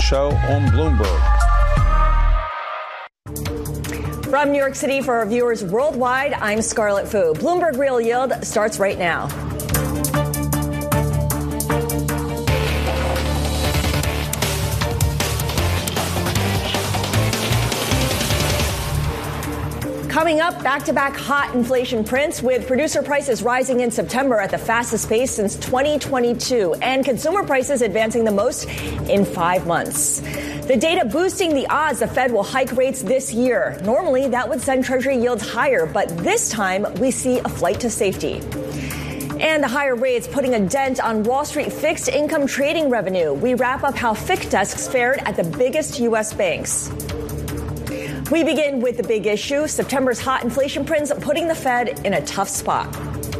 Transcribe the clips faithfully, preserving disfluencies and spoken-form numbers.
Show on Bloomberg. From New York City for our viewers worldwide, I'm Scarlett Fu. Bloomberg Real Yield starts right now. Coming up, back-to-back hot inflation prints with producer prices rising in September at the fastest pace since twenty twenty-two and consumer prices advancing the most in five months. The data boosting the odds the Fed will hike rates this year. Normally, that would send Treasury yields higher, but this time we see a flight to safety. And the higher rates putting a dent on Wall Street fixed income trading revenue. We wrap up how F I C desks fared at the biggest U S banks. We begin with the big issue, September's hot inflation prints putting the Fed in a tough spot.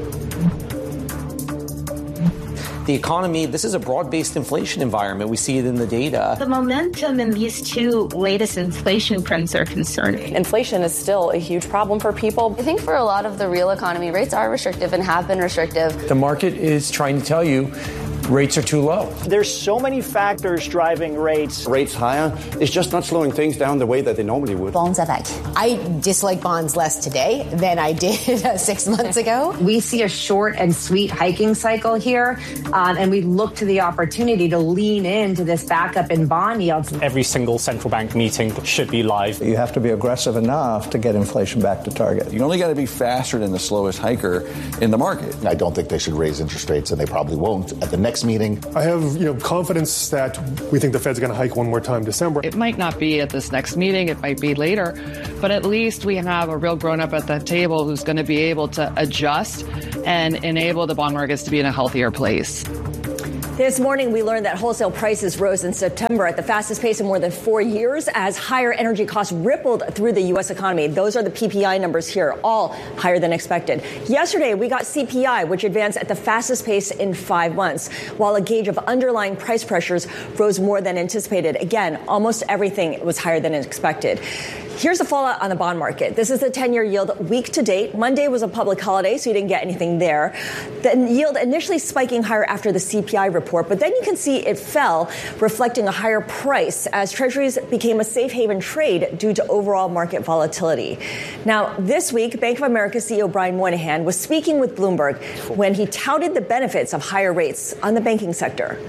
The economy, this is a broad-based inflation environment. We see it in the data. The momentum in these two latest inflation prints are concerning. Inflation is still a huge problem for people. I think for a lot of the real economy, rates are restrictive and have been restrictive. The market is trying to tell you rates are too low. There's so many factors driving rates. Rates higher is just not slowing things down the way that they normally would. Bonds are back. I dislike bonds less today than I did uh, six months ago. We see a short and sweet hiking cycle here, um, and we look to the opportunity to lean into this backup in bond yields. Every single central bank meeting should be live. You have to be aggressive enough to get inflation back to target. You only got to be faster than the slowest hiker in the market. I don't think they should raise interest rates, and they probably won't at the next meeting. I have, you know, confidence that we think the Fed's going to hike one more time December. It might not be at this next meeting. It might be later. But at least we have a real grown-up at the table who's going to be able to adjust and enable the bond markets to be in a healthier place. This morning, we learned that wholesale prices rose in September at the fastest pace in more than four years as higher energy costs rippled through the U S economy. Those are the P P I numbers here, all higher than expected. Yesterday, we got C P I, which advanced at the fastest pace in five months, while a gauge of underlying price pressures rose more than anticipated. Again, almost everything was higher than expected. Here's the fallout on the bond market. This is the ten-year yield week to date. Monday was a public holiday, so you didn't get anything there. The yield initially spiking higher after the C P I report, but then you can see it fell, reflecting a higher price as Treasuries became a safe haven trade due to overall market volatility. Now, this week, Bank of America C E O Brian Moynihan was speaking with Bloomberg when he touted the benefits of higher rates on the banking sector.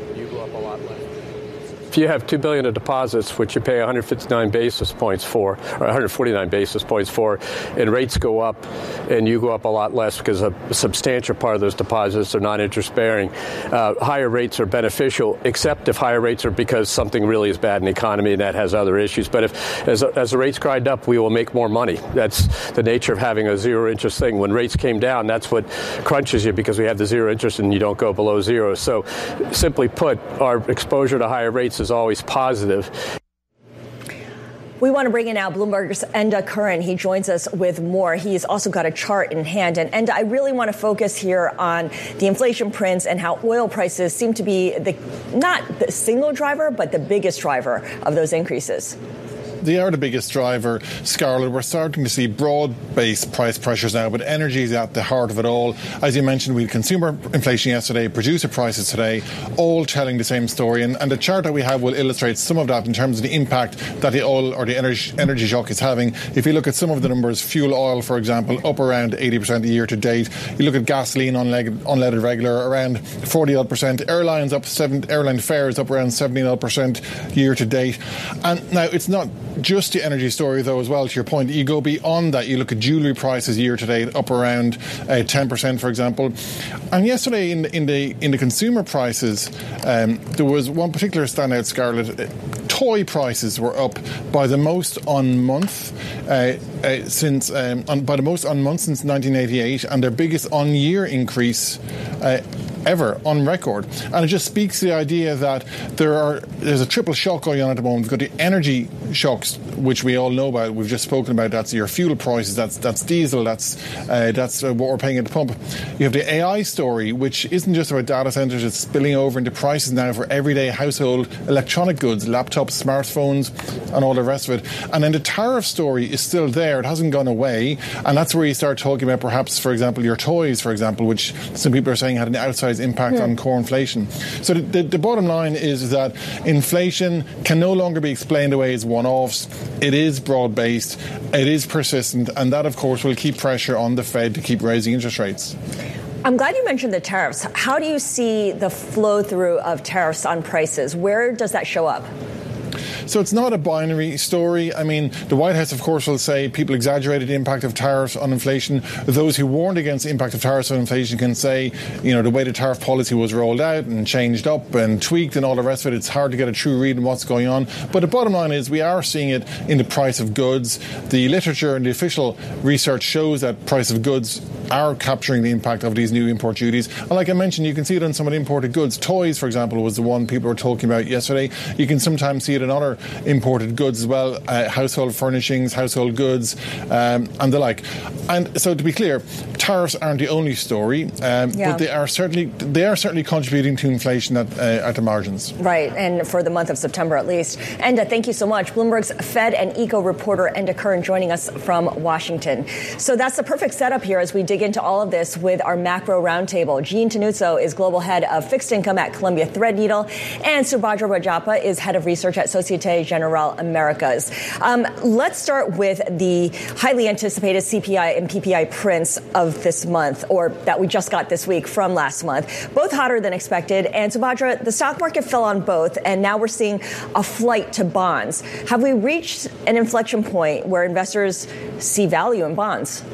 If you have two billion dollars of deposits, which you pay one hundred fifty-nine basis points for, or one hundred forty-nine basis points for, and rates go up, and you go up a lot less because a substantial part of those deposits are not interest bearing, uh, higher rates are beneficial, except if higher rates are because something really is bad in the economy and that has other issues. But if as, as the rates grind up, we will make more money. That's the nature of having a zero interest thing. When rates came down, that's what crunches you because we have the zero interest and you don't go below zero. So simply put, our exposure to higher rates is always positive. We want to bring in now Bloomberg's Enda Curran. He joins us with more. He's also got a chart in hand. And Enda, I really want to focus here on the inflation prints and how oil prices seem to be the not the single driver, but the biggest driver of those increases. They are the biggest driver, Scarlett. We're starting to see broad-based price pressures now, but energy is at the heart of it all. As you mentioned, we had consumer inflation yesterday, producer prices today, all telling the same story. And, and the chart that we have will illustrate some of that in terms of the impact that the oil or the energy, energy shock is having. If you look at some of the numbers, fuel oil, for example, up around eighty percent a year to date. You look at gasoline, unleaded, unleaded regular, around forty odd percent. Airlines up seven, airline fares up around seventeen odd percent year to date. And now it's not just the energy story, though, as well, to your point. You go beyond that. You look at jewellery prices year to date, up around uh, ten percent, for example. And yesterday, in the, in the, in the consumer prices, um, there was one particular standout, Scarlett. Toy prices were up by the most on month uh, uh, since um, on, by the most on month since nineteen eighty-eight, and their biggest on year increase uh, ever on record. And it just speaks to the idea that there are there's a triple shock going on at the moment. We've got the energy shocks which we all know about. We've just spoken about. That's your fuel prices. That's that's diesel. That's uh, that's uh, what we're paying at the pump. You have the A I story, which isn't just about data centers. It's spilling over into prices now for everyday household electronic goods, laptops, smartphones, and all the rest of it. And then the tariff story is still there. It hasn't gone away. And that's where you start talking about perhaps, for example, your toys, for example, which some people are saying had an outsized impact yeah. on core inflation. So the, the, the bottom line is that inflation can no longer be explained away as one-offs. It is broad-based. It is persistent. And that, of course, will keep pressure on the Fed to keep raising interest rates. I'm glad you mentioned the tariffs. How do you see the flow-through of tariffs on prices? Where does that show up? So it's not a binary story. I mean, the White House, of course, will say people exaggerated the impact of tariffs on inflation. Those who warned against the impact of tariffs on inflation can say, you know, the way the tariff policy was rolled out and changed up and tweaked and all the rest of it, it's hard to get a true read on what's going on. But the bottom line is we are seeing it in the price of goods. The literature and the official research shows that price of goods are capturing the impact of these new import duties. And like I mentioned, you can see it on some of the imported goods. Toys, for example, was the one people were talking about yesterday. You can sometimes see it in other imported goods as well, uh, household furnishings, household goods, um, and the like. And so, to be clear, tariffs aren't the only story, um, yeah. but they are certainly they are certainly contributing to inflation at, uh, at the margins. Right, and for the month of September at least. Enda, thank you so much. Bloomberg's Fed and Eco reporter Enda Kern joining us from Washington. So that's the perfect setup here as we dig into all of this with our macro roundtable. Gene Tenuzzo is global head of fixed income at Columbia Threadneedle, and Subhadra Rajappa is head of research at Societe Generale Americas. Um, let's start with the highly anticipated C P I and P P I prints of this month, or that we just got this week from last month. Both hotter than expected. And Subhadra, the stock market fell on both, and now we're seeing a flight to bonds. Have we reached an inflection point where investors see value in bonds?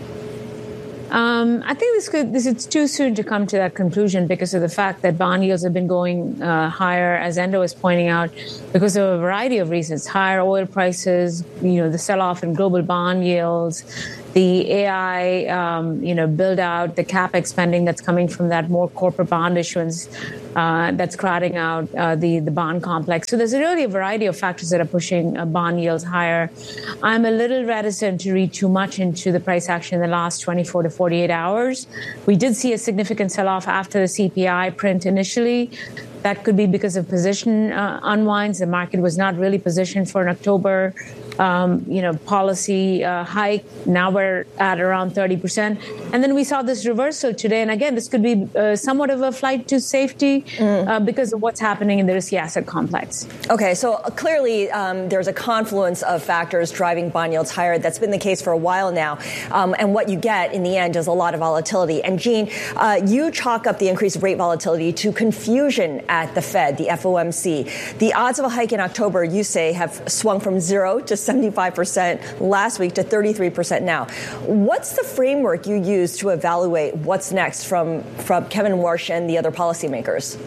Um, I think this could, this is too soon to come to that conclusion because of the fact that bond yields have been going uh, higher, as Enda was pointing out, because of a variety of reasons. Higher oil prices, you know, the sell-off in global bond yields, the A I, um, you know, build out, the CapEx spending that's coming from that, more corporate bond issuance uh, that's crowding out uh, the, the bond complex. So there's really a variety of factors that are pushing uh, bond yields higher. I'm a little reticent to read too much into the price action in the last twenty-four to forty-eight hours. We did see a significant sell-off after the C P I print initially. That could be because of position uh, unwinds. The market was not really positioned for an October, um, you know, policy uh, hike. Now we're at around thirty percent. And then we saw this reversal today. And again, this could be uh, somewhat of a flight to safety mm. uh, because of what's happening in the risky asset complex. Okay, so clearly um, there's a confluence of factors driving bond yields higher. That's been the case for a while now. Um, and what you get in the end is a lot of volatility. And Gene, uh, you chalk up the increased rate volatility to confusion at the Fed, the F O M C. The odds of a hike in October, you say, have swung from zero to seventy-five percent last week to thirty-three percent now. What's the framework you use to evaluate what's next from, from Kevin Warsh and the other policymakers?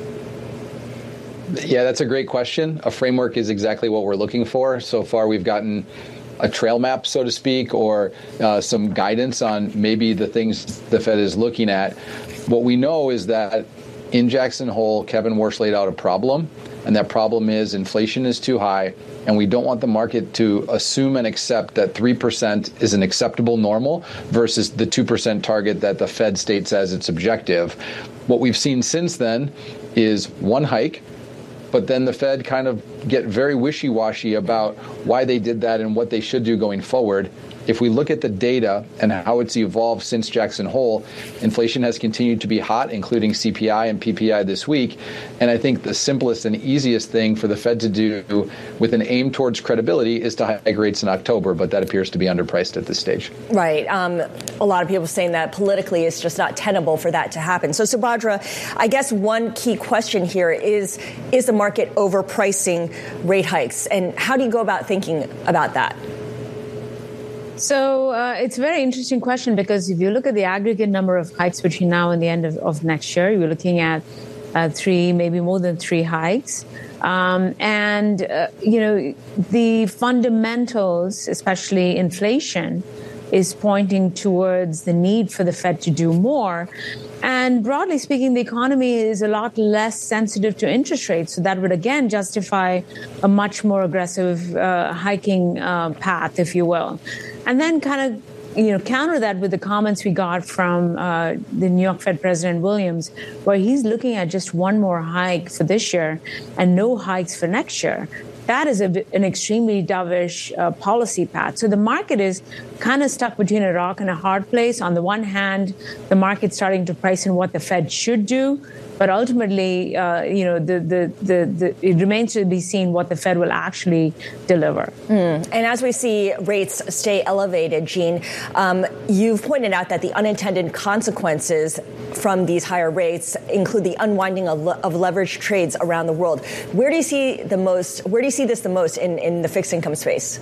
Yeah, that's a great question. A framework is exactly what we're looking for. So far, we've gotten a trail map, so to speak, or uh, some guidance on maybe the things the Fed is looking at. What we know is that in Jackson Hole, Kevin Warsh laid out a problem, and that problem is inflation is too high, and we don't want the market to assume and accept that three percent is an acceptable normal versus the two percent target that the Fed states as its objective. What we've seen since then is one hike, but then the Fed kind of get very wishy-washy about why they did that and what they should do going forward. If we look at the data and how it's evolved since Jackson Hole, inflation has continued to be hot, including C P I and P P I this week. And I think the simplest and easiest thing for the Fed to do with an aim towards credibility is to hike rates in October, but that appears to be underpriced at this stage. Right. Um, a lot of people saying that politically it's just not tenable for that to happen. So, Subhadra, I guess one key question here is, is the market overpricing rate hikes? And how do you go about thinking about that? So uh, it's a very interesting question because if you look at the aggregate number of hikes between now and the end of, of next year, you're looking at uh, three, maybe more than three hikes. Um, and, uh, you know, the fundamentals, especially inflation, is pointing towards the need for the Fed to do more. And broadly speaking, the economy is a lot less sensitive to interest rates. So that would, again, justify a much more aggressive uh, hiking uh, path, if you will. And then kind of you know, counter that with the comments we got from uh, the New York Fed President Williams, where he's looking at just one more hike for this year and no hikes for next year. That is a, an extremely dovish uh, policy path. So the market is kind of stuck between a rock and a hard place. On the one hand, the market's starting to price in what the Fed should do. But ultimately, uh, you know, the, the, the, the, it remains to be seen what the Fed will actually deliver. Mm. And as we see rates stay elevated, Jean, um, you've pointed out that the unintended consequences from these higher rates include the unwinding of, le- of leveraged trades around the world. Where do you see the most? Where do you see this the most in, in the fixed income space?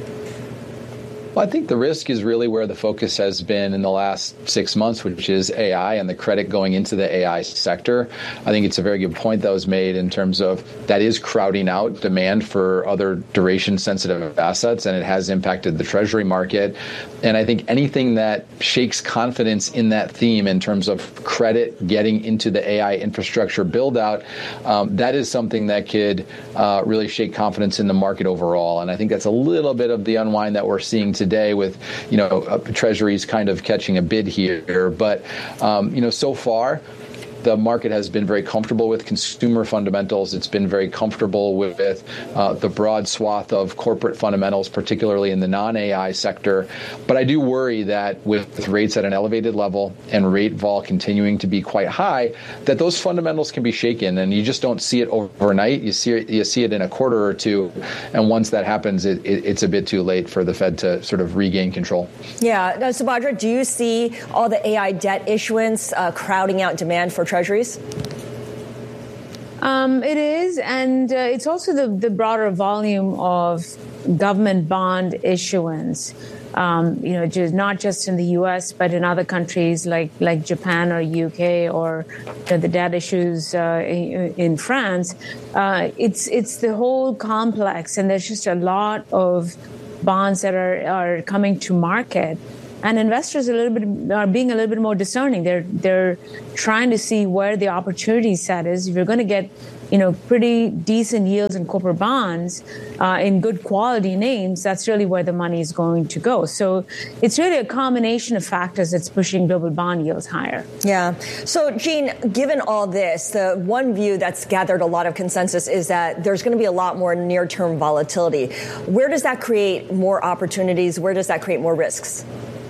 Well, I think the risk is really where the focus has been in the last six months, which is A I and the credit going into the A I sector. I think it's a very good point that was made in terms of that is crowding out demand for other duration-sensitive assets, and it has impacted the Treasury market. And I think anything that shakes confidence in that theme in terms of credit getting into the A I infrastructure build-out, um, that is something that could uh, really shake confidence in the market overall. And I think that's a little bit of the unwind that we're seeing today with, you know, uh, Treasuries kind of catching a bid here. But, um, you know, so far, the market has been very comfortable with consumer fundamentals. It's been very comfortable with uh, the broad swath of corporate fundamentals, particularly in the non-A I sector. But I do worry that with rates at an elevated level and rate vol continuing to be quite high, that those fundamentals can be shaken, and you just don't see it overnight. You see it, you see it in a quarter or two, and once that happens, it, it, it's a bit too late for the Fed to sort of regain control. Yeah. Now, Subhadra, do you see all the A I debt issuance uh, crowding out demand for Treasuries? Um, it is, and uh, it's also the, the broader volume of government bond issuance. Um, you know, just not just in the U S, but in other countries like like Japan or U K or you know, the debt issues uh, in, in France. Uh, it's it's the whole complex, and there's just a lot of bonds that are are coming to market. And investors a little bit are being a little bit more discerning. They're they're trying to see where the opportunity set is. If you're going to get, you know, pretty decent yields in corporate bonds uh, in good quality names, that's really where the money is going to go. So it's really a combination of factors that's pushing global bond yields higher. Yeah. So, Jean, given all this, the one view that's gathered a lot of consensus is that there's going to be a lot more near-term volatility. Where does that create more opportunities? Where does that create more risks?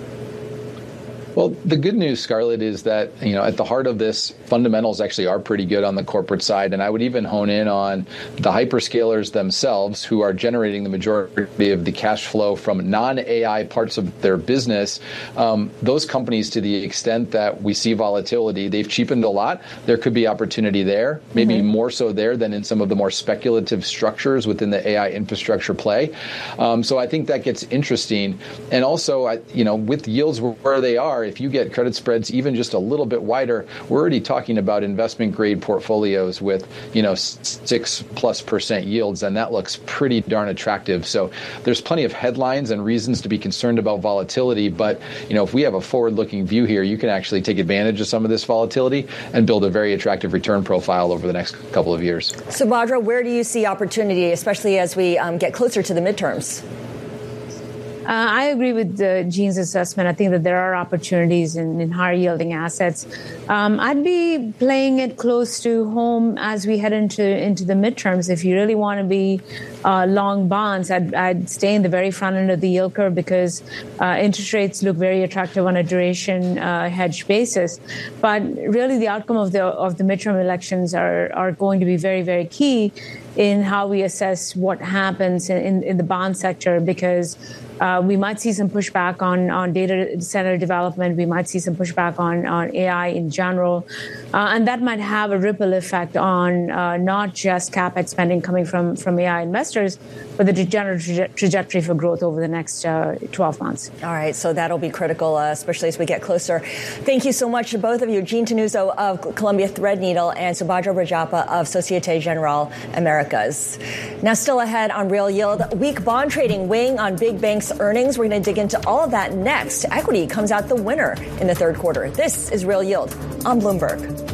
Well, the good news, Scarlett, is that, you know, at the heart of this, fundamentals actually are pretty good on the corporate side. And I would even hone in on the hyperscalers themselves, who are generating the majority of the cash flow from non-A I parts of their business. Um, those companies, to the extent that we see volatility, they've cheapened a lot. There could be opportunity there, maybe mm-hmm. more so there than in some of the more speculative structures within the A I infrastructure play. Um, so I think that gets interesting. And also, I, you know, with yields where they are, if you get credit spreads even just a little bit wider, we're already talking about investment grade portfolios with, you know, six plus percent yields, and that looks pretty darn attractive. So there's plenty of headlines and reasons to be concerned about volatility. But, you know, if we have a forward looking view here, you can actually take advantage of some of this volatility and build a very attractive return profile over the next couple of years. Subhadra, where do you see opportunity, especially as we um, get closer to the midterms? Uh, I agree with uh, Jean's assessment. I think that there are opportunities in, in higher yielding assets. Um, I'd be playing it close to home as we head into into the midterms. If you really want to be uh, long bonds, I'd, I'd stay in the very front end of the yield curve because uh, interest rates look very attractive on a duration uh, hedge basis. But really, the outcome of the of the midterm elections are are going to be very, very key in how we assess what happens in, in, in the bond sector, because uh, we might see some pushback on, on data center development. We might see some pushback on, on A I in general. Uh, and that might have a ripple effect on uh, not just CapEx spending coming from, from A I investors, but the general traje- trajectory for growth over the next uh, twelve months. All right. So that'll be critical, uh, especially as we get closer. Thank you so much to both of you, Jean Tenuzzo of Columbia Threadneedle and Subhadra Rajappa of Societe Generale Americas. Now, still ahead on Real Yield, weak bond trading weighing on big banks plus earnings. We're going to dig into all of that next. Equity comes out the winner in the third quarter. This is Real Yield on Bloomberg.